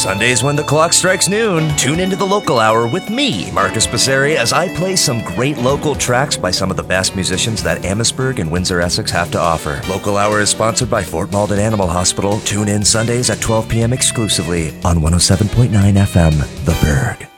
Sundays when the clock strikes noon, tune into the Local Hour with me, Marcus Passeri, as I play some great local tracks by some of the best musicians that Amherstburg and Windsor-Essex have to offer. Local Hour is sponsored by Fort Malden Animal Hospital. Tune in Sundays at 12 p.m. exclusively on 107.9 FM, The Berg.